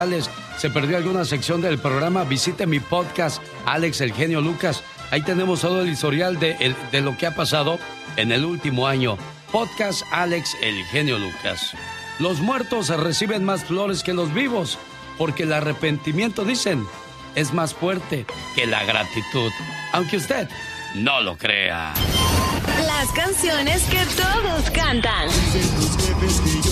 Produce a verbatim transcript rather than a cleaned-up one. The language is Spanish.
se perdió alguna sección del programa, visite mi podcast, Alex el Genio Lucas. Ahí tenemos todo el historial de, el, de lo que ha pasado en el último año. Podcast Alex el Genio Lucas. Los muertos reciben más flores que los vivos, porque el arrepentimiento, dicen, es más fuerte que la gratitud. Aunque usted no lo crea. Las canciones que todos cantan.